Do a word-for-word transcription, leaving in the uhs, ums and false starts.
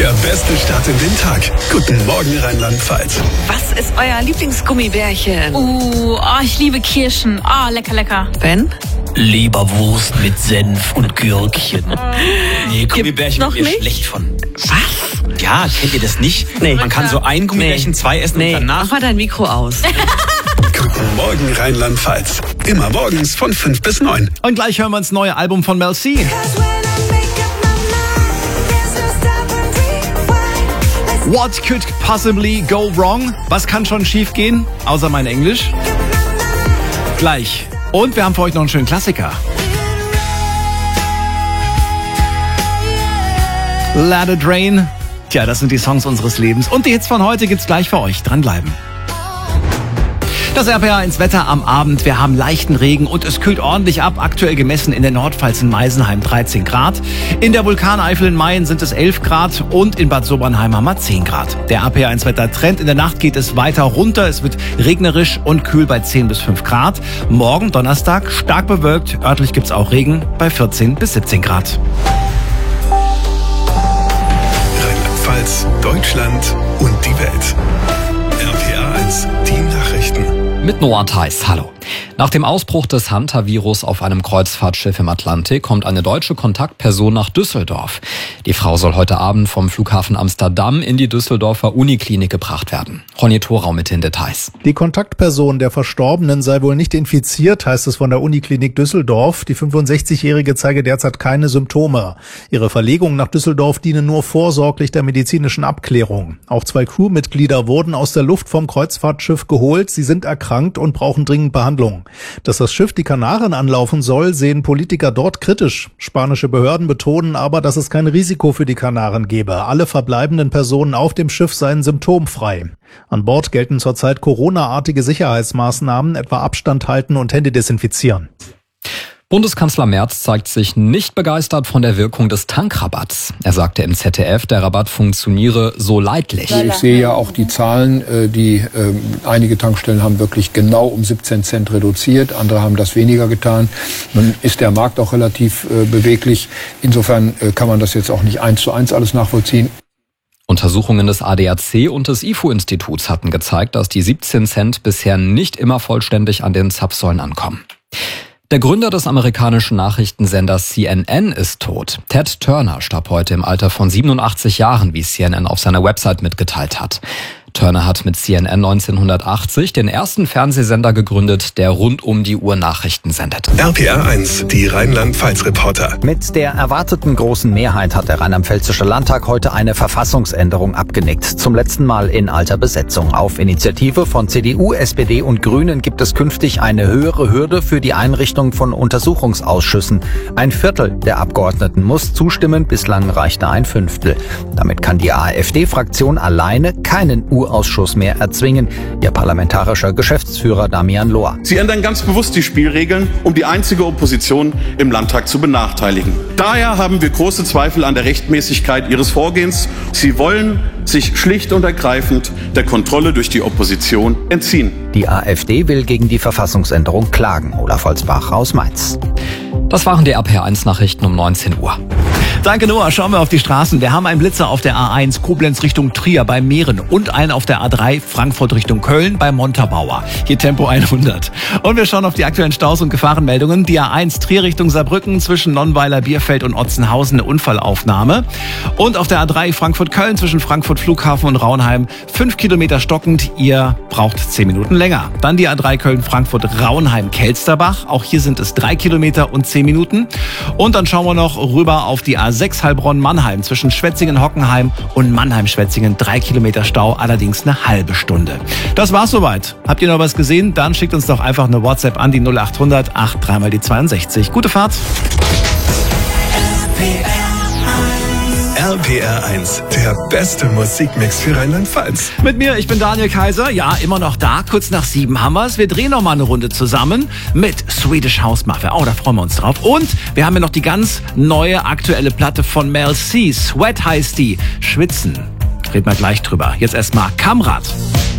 Der beste Start in den Tag. Guten Morgen Rheinland-Pfalz. Was ist euer Lieblingsgummibärchen? Uh, oh, ich liebe Kirschen. Oh, lecker, lecker. Ben? Leberwurst mit Senf und Gürkchen. Nee, Gummibärchen noch wird mir nicht? schlecht von. Was? Ja, kennt ihr das nicht? Nee. Man kann so ein Gummibärchen, Nee. zwei essen Nee, und danach... mach mal dein Mikro aus. Guten Morgen Rheinland-Pfalz. Immer morgens von fünf bis neun. Und gleich hören wir ins neue Album von Mel C. What could possibly go wrong? Was kann schon schief gehen? Außer mein Englisch. Gleich. Und wir haben für euch noch einen schönen Klassiker. Let It Rain. Tja, das sind die Songs unseres Lebens. Und die Hits von heute gibt's gleich für euch. Dranbleiben. Das R P R eins Wetter am Abend. Wir haben leichten Regen und es kühlt ordentlich ab. Aktuell gemessen in der Nordpfalz in Meisenheim dreizehn Grad. In der Vulkaneifel in Mayen sind es elf Grad und in Bad Sobernheim haben wir zehn Grad. Der R P R eins Wetter Trend. In der Nacht geht es weiter runter. Es wird regnerisch und kühl bei zehn bis fünf Grad. Morgen Donnerstag stark bewölkt. Örtlich gibt's auch Regen bei vierzehn bis siebzehn Grad. Rheinland-Pfalz, Deutschland und die Welt. R P R eins, die Nachrichten. Mit Noah Theis, hallo. Nach dem Ausbruch des Hantavirus auf einem Kreuzfahrtschiff im Atlantik kommt eine deutsche Kontaktperson nach Düsseldorf. Die Frau soll heute Abend vom Flughafen Amsterdam in die Düsseldorfer Uniklinik gebracht werden. Ronny Thorau mit den Details. Die Kontaktperson der Verstorbenen sei wohl nicht infiziert, heißt es von der Uniklinik Düsseldorf. Die fünfundsechzigjährige zeige derzeit keine Symptome. Ihre Verlegung nach Düsseldorf diene nur vorsorglich der medizinischen Abklärung. Auch zwei Crewmitglieder wurden aus der Luft vom Kreuzfahrtschiff geholt. Sie sind erkrankt und brauchen dringend Behandlung. Dass das Schiff die Kanaren anlaufen soll, sehen Politiker dort kritisch. Spanische Behörden betonen aber, dass es kein Risiko für die Kanaren gebe. Alle verbleibenden Personen auf dem Schiff seien symptomfrei. An Bord gelten zurzeit Corona-artige Sicherheitsmaßnahmen, etwa Abstand halten und Hände desinfizieren. Bundeskanzler Merz zeigt sich nicht begeistert von der Wirkung des Tankrabatts. Er sagte im Z D F, der Rabatt funktioniere so leidlich. Ich sehe ja auch die Zahlen, die äh, einige Tankstellen haben wirklich genau um siebzehn Cent reduziert, andere haben das weniger getan. Nun ist der Markt auch relativ äh, beweglich. Insofern äh, kann man das jetzt auch nicht eins zu eins alles nachvollziehen. Untersuchungen des A D A C und des I F O-Instituts hatten gezeigt, dass die siebzehn Cent bisher nicht immer vollständig an den Zapfsäulen ankommen. Der Gründer des amerikanischen Nachrichtensenders C N N ist tot. Ted Turner starb heute im Alter von siebenundachtzig Jahren, wie C N N auf seiner Website mitgeteilt hat. Turner hat mit C N N neunzehnhundertachtzig den ersten Fernsehsender gegründet, der rund um die Uhr Nachrichten sendet. R P R eins, die Rheinland-Pfalz-Reporter. Mit der erwarteten großen Mehrheit hat der Rheinland-Pfälzische Landtag heute eine Verfassungsänderung abgenickt. Zum letzten Mal in alter Besetzung. Auf Initiative von C D U, S P D und Grünen gibt es künftig eine höhere Hürde für die Einrichtung von Untersuchungsausschüssen. Ein Viertel der Abgeordneten muss zustimmen, bislang reichte ein Fünftel. Damit kann die AfD-Fraktion alleine keinen U-Ausschuss mehr erzwingen. Ihr parlamentarischer Geschäftsführer Damian Lohr. Sie ändern ganz bewusst die Spielregeln, um die einzige Opposition im Landtag zu benachteiligen. Daher haben wir große Zweifel an der Rechtmäßigkeit Ihres Vorgehens. Sie wollen sich schlicht und ergreifend der Kontrolle durch die Opposition entziehen. Die AfD will gegen die Verfassungsänderung klagen. Olaf Holzbach aus Mainz. Das waren die R P R eins Nachrichten um neunzehn Uhr. Danke Noah, schauen wir auf die Straßen. Wir haben einen Blitzer auf der A eins Koblenz Richtung Trier bei Meeren und einen auf der A drei Frankfurt Richtung Köln bei Montabaur. Hier Tempo hundert. Und wir schauen auf die aktuellen Staus und Gefahrenmeldungen. Die A eins Trier Richtung Saarbrücken zwischen Nonnweiler, Bierfeld und Otzenhausen eine Unfallaufnahme. Und auf der A drei Frankfurt-Köln zwischen Frankfurt Flughafen und Raunheim fünf Kilometer stockend. Ihr braucht zehn Minuten länger. Dann die A drei Köln-Frankfurt Raunheim-Kelsterbach. Auch hier sind es drei Kilometer und zehn Minuten. Und dann schauen wir noch rüber auf die A sechs Heilbronn-Mannheim zwischen Schwetzingen-Hockenheim und Mannheim-Schwetzingen. Drei Kilometer Stau, allerdings eine halbe Stunde. Das war's soweit. Habt ihr noch was gesehen? Dann schickt uns doch einfach eine WhatsApp an die null acht hundert acht drei mal die zweiundsechzig. Gute Fahrt. R P R eins, der beste Musikmix für Rheinland-Pfalz. Mit mir, ich bin Daniel Kaiser. Ja, immer noch da. Kurz nach sieben haben wir's. Wir drehen noch mal eine Runde zusammen mit Swedish House Mafia. Oh, da freuen wir uns drauf. Und wir haben ja noch die ganz neue, aktuelle Platte von Mel C. Sweat heißt die. Schwitzen. Reden wir gleich drüber. Jetzt erstmal Kamrat.